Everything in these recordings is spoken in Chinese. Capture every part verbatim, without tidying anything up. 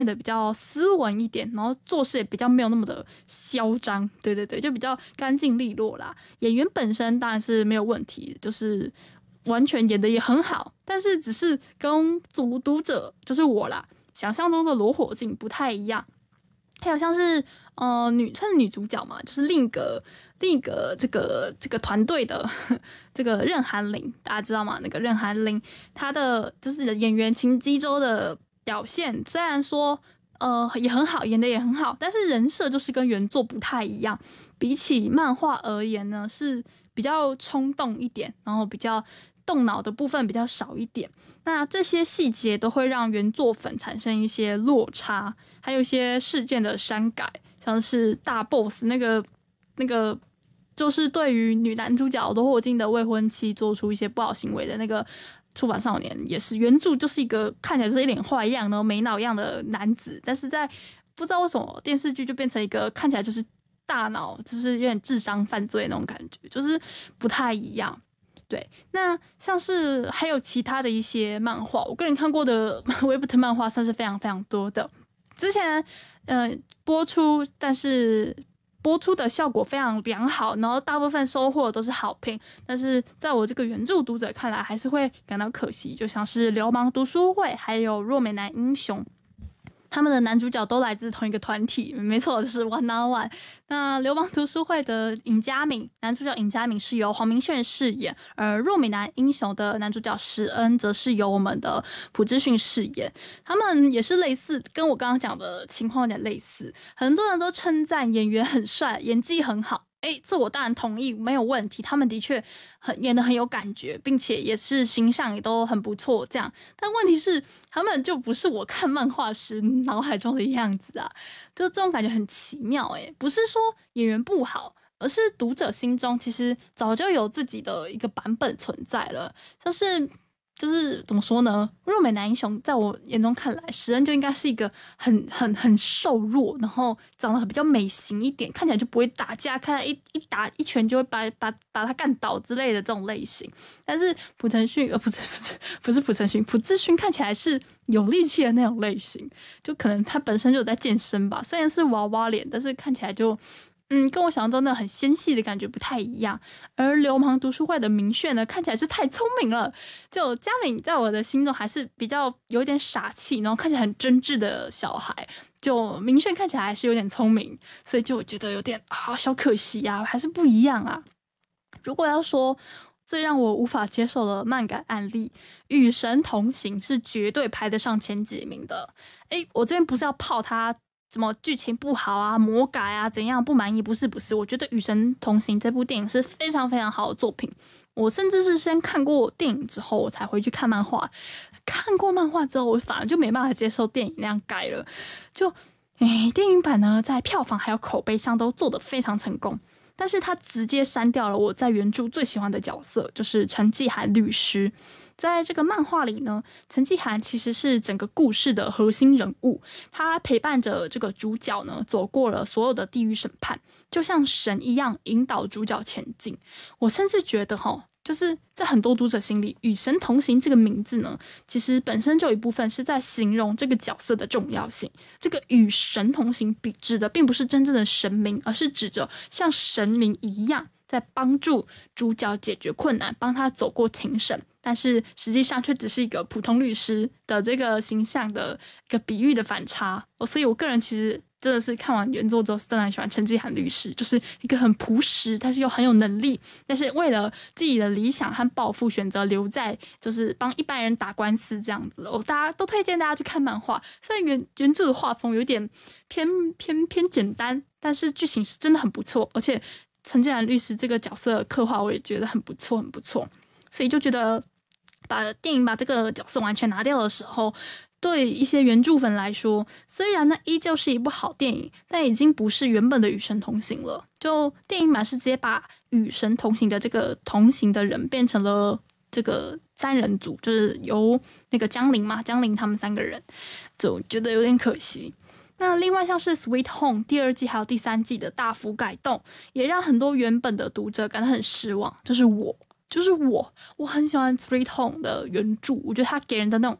的比较斯文一点，然后做事也比较没有那么的嚣张，对对对，就比较干净利落啦。演员本身当然是没有问题，就是完全演的也很好，但是只是跟读读者就是我啦想象中的罗火镜不太一样。还有像是呃女算是女主角嘛，就是另一个另一个这个这个团队的这个任涵玲，大家知道吗？那个任涵玲，她的就是演员秦基周的表现，虽然说呃也很好，演的也很好，但是人设就是跟原作不太一样。比起漫画而言呢，是比较冲动一点，然后比较动脑的部分比较少一点。那这些细节都会让原作粉产生一些落差，还有一些事件的删改，像是大 boss 那个那个，就是对于女男主角罗火镜的未婚妻做出一些不好行为的那个出版少年，也是原著就是一个看起来就是一脸坏样然后没脑样的男子，但是在不知道为什么电视剧就变成一个看起来就是大脑就是有点智商犯罪那种感觉，就是不太一样。对，那像是还有其他的一些漫画，我个人看过的Webtoon漫画算是非常非常多的。之前呃播出，但是播出的效果非常良好，然后大部分收获都是好评，但是在我这个原著读者看来，还是会感到可惜。就像是流氓读书会，还有弱美男英雄。他们的男主角都来自同一个团体，没错，就是 One on One。那流氓读书会的尹家敏，男主角尹家敏是由黄明炫饰演，而弱美男英雄的男主角石恩则是由我们的朴智勋饰演。他们也是类似，跟我刚刚讲的情况有点类似，很多人都称赞演员很帅，演技很好。哎，这我当然同意，没有问题。他们的确很演得很有感觉，并且也是形象也都很不错，这样。但问题是，他们就不是我看漫画时脑海中的样子啊，就这种感觉很奇妙。哎，不是说演员不好，而是读者心中其实早就有自己的一个版本存在了，就是。就是怎么说呢？弱美男英雄在我眼中看来，石恩就应该是一个很很很瘦弱，然后长得比较美型一点，看起来就不会打架，看起来一一打一拳就会把把把他干倒之类的这种类型。但是朴成勋呃不是不是不是朴成勋，朴智勋看起来是有力气的那种类型，就可能他本身就有在健身吧，虽然是娃娃脸，但是看起来就。嗯，跟我想象中的很纤细的感觉不太一样。而流氓读书会的明炫呢，看起来是太聪明了。就佳敏在我的心中还是比较有点傻气，然后看起来很真挚的小孩。就明炫看起来还是有点聪明，所以就我觉得有点啊小可惜啊，还是不一样啊。如果要说最让我无法接受的漫改案例，《与神同行》是绝对排得上前几名的。诶，我这边不是要泡他。什么剧情不好啊，魔改啊，怎样不满意？不是不是，我觉得《与神同行》这部电影是非常非常好的作品。我甚至是先看过电影之后，我才回去看漫画。看过漫画之后，我反而就没办法接受电影那样改了。就，诶，电影版呢，在票房还有口碑上都做得非常成功。但是他直接删掉了我在原著最喜欢的角色，就是陈纪涵律师。在这个漫画里呢，陈纪涵其实是整个故事的核心人物，他陪伴着这个主角呢，走过了所有的地狱审判，就像神一样引导主角前进。我甚至觉得齁，就是在很多读者心里，与神同行这个名字呢，其实本身就有一部分是在形容这个角色的重要性。这个与神同行比指的并不是真正的神明，而是指着像神明一样在帮助主角解决困难，帮他走过庭审，但是实际上却只是一个普通律师的这个形象的一个比喻的反差。所以我个人其实真的是看完原作之后是真的很喜欢陈纪涵律师，就是一个很朴实但是又很有能力，但是为了自己的理想和抱负选择留在就是帮一般人打官司这样子。我大家都推荐大家去看漫画，虽然原原著的画风有点偏偏偏简单，但是剧情是真的很不错，而且陈纪涵律师这个角色的刻画我也觉得很不错很不错，所以就觉得把电影把这个角色完全拿掉的时候，对一些原著粉来说，虽然那依旧是一部好电影，但已经不是原本的与神同行了。就电影版是直接把与神同行的这个同行的人变成了这个三人组，就是由那个江玲嘛，江玲他们三个人，就觉得有点可惜。那另外像是 Sweet Home 第二季还有第三季的大幅改动，也让很多原本的读者感到很失望。就是我，就是我，我很喜欢 Sweet Home 的原著，我觉得它给人的那种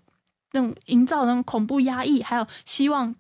那种营造那种恐怖压抑，还有希望